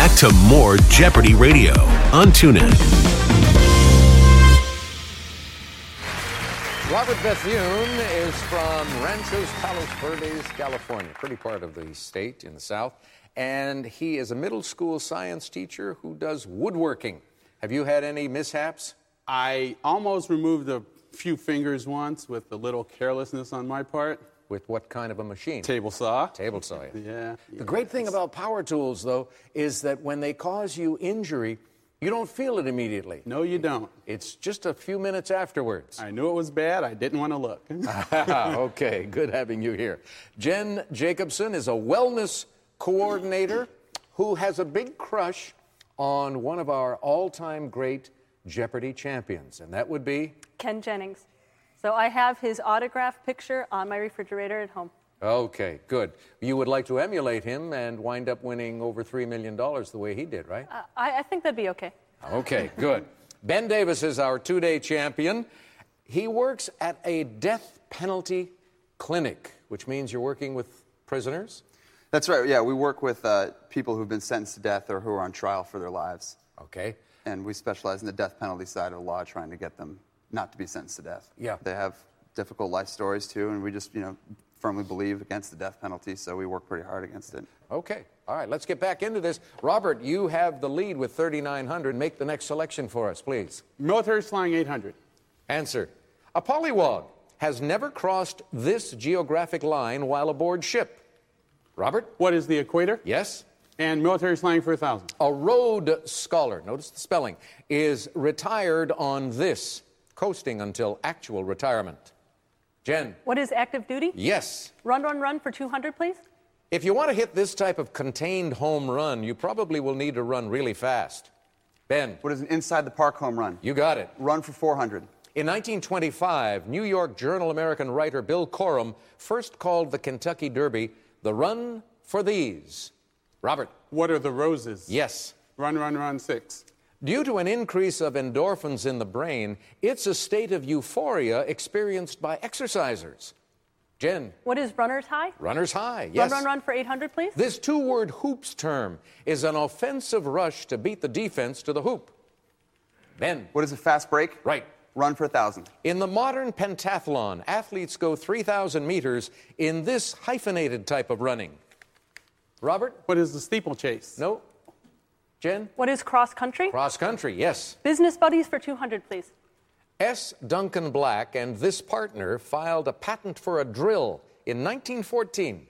back to more Jeopardy Radio on TuneIn. Robert Bethune is from Ranchos Palos Verdes, California, pretty part of the state in the south. And he is a middle school science teacher who does woodworking. Have you had any mishaps? I almost removed a few fingers once with a little carelessness on my part. With what kind of a machine? Table saw. Table saw, Yeah. The great thing about power tools, though, is that when they cause you injury, you don't feel it immediately. No, you don't. It's just a few minutes afterwards. I knew it was bad. I didn't want to look. Okay, good having you here. Jen Jacobson is a wellness coordinator who has a big crush on one of our all-time great Jeopardy champions, and that would be? Ken Jennings. So I have his autograph picture on my refrigerator at home. Okay, good. You would like to emulate him and wind up winning over $3 million the way he did, right? I think that'd be okay. Okay, good. Ben Davis is our two-day champion. He works at a death penalty clinic, which means you're working with prisoners? That's right, yeah. We work with people who've been sentenced to death or who are on trial for their lives. Okay. And we specialize in the death penalty side of the law, trying to get them not to be sentenced to death. Yeah. They have difficult life stories, too, and we just, firmly believe against the death penalty, so we work pretty hard against it. Okay. All right, let's get back into this. Robert, you have the lead with 3,900. Make the next selection for us, please. Military slang 800. Answer. A pollywog has never crossed this geographic line while aboard ship. Robert? What is the equator? Yes. And military slang for 1,000. A Rhodes Scholar, notice the spelling, is retired on this, coasting until actual retirement. Jen? What is active duty? Yes. Run for 200, please. If you want to hit this type of contained home run, you probably will need to run really fast. Ben? What is an inside-the-park home run? You got it. Run for 400. In 1925, New York Journal-American writer Bill Corum first called the Kentucky Derby the Run for These. Robert? What are the roses? Yes. Run 6. Due to an increase of endorphins in the brain, it's a state of euphoria experienced by exercisers. Jen? What is runner's high? Runner's high, yes. Run for 800, please. This two-word hoops term is an offensive rush to beat the defense to the hoop. Ben? What is a fast break? Right. Run for 1,000. In the modern pentathlon, athletes go 3,000 meters in this hyphenated type of running. Robert? What is the steeplechase? No. Jen? What is cross country? Cross country, yes. Business buddies for 200, please. S. Duncan Black and this partner filed a patent for a drill in 1914.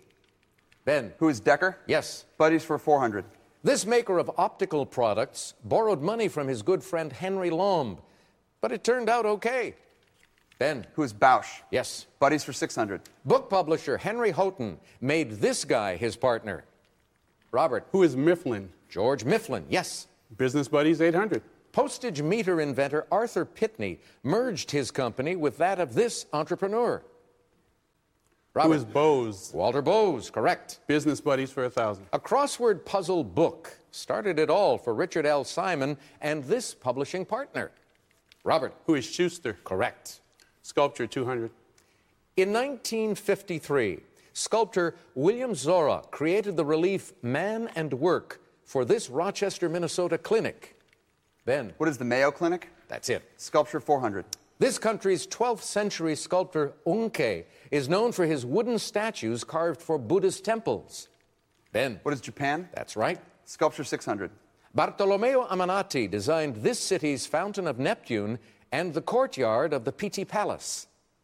Ben? Who is Decker? Yes. Buddies for 400. This maker of optical products borrowed money from his good friend Henry Lomb, but it turned out okay. Ben? Who is Bausch? Yes. Buddies for 600. Book publisher Henry Houghton made this guy his partner. Robert? Who is Mifflin? George Mifflin, yes. Business buddies 800. Postage meter inventor Arthur Pitney merged his company with that of this entrepreneur. Robert? Who is Bose? Walter Bose, correct. Business buddies for 1,000. A crossword puzzle book started it all for Richard L. Simon and this publishing partner. Robert? Who is Schuster? Correct. Sculpture 200. In 1953, sculptor William Zora created the relief Man and Work for this Rochester, Minnesota clinic. Ben? What is the Mayo Clinic? That's it. Sculpture 400. This country's 12th century sculptor Unkei is known for his wooden statues carved for Buddhist temples. Ben? What is Japan? That's right. Sculpture 600. Bartolomeo Amanati designed this city's Fountain of Neptune and the courtyard of the Pitti Palace.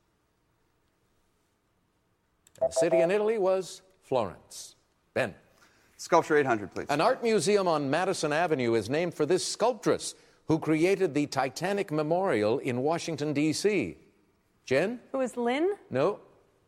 And the city in Italy was Florence. Ben? Sculpture 800, please. An art museum on Madison Avenue is named for this sculptress who created the Titanic Memorial in Washington, D.C. Jen? Who is Lynn? No.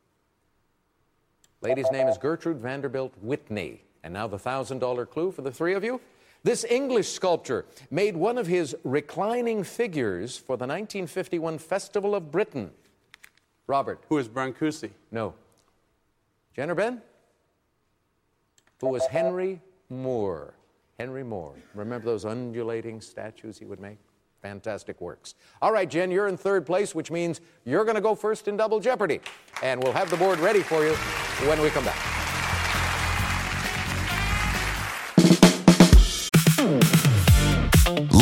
Lady's name is Gertrude Vanderbilt Whitney. And now the $1,000 clue for the three of you. This English sculptor made one of his reclining figures for the 1951 Festival of Britain. Robert? Who is Brancusi? No. Jen or Ben? Who was Henry Moore. Henry Moore. Remember those undulating statues he would make? Fantastic works. All right, Jen, you're in third place, which means you're going to go first in Double Jeopardy. And we'll have the board ready for you when we come back.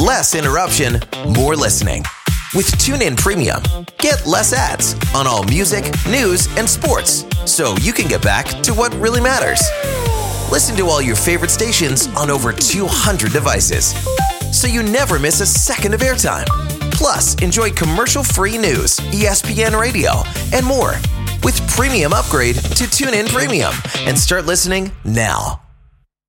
Less interruption, more listening. With TuneIn Premium, get less ads on all music, news, and sports, so you can get back to what really matters. Listen to all your favorite stations on over 200 devices, so you never miss a second of airtime. Plus, enjoy commercial-free news, ESPN Radio, and more. With Premium upgrade to TuneIn Premium and start listening now.